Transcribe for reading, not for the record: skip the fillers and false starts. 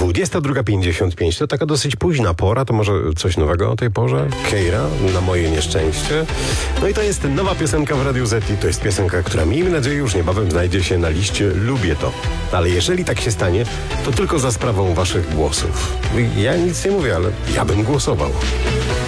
22:55 to taka dosyć późna pora, to może coś nowego o tej porze? Keira, na moje nieszczęście. No i to jest nowa piosenka w Radiu Z i to jest piosenka, która miejmy nadzieję już niebawem znajdzie się na liście Lubię to. Ale jeżeli tak się stanie, to tylko za sprawą waszych głosów. Ja nic nie mówię, ale ja bym głosował.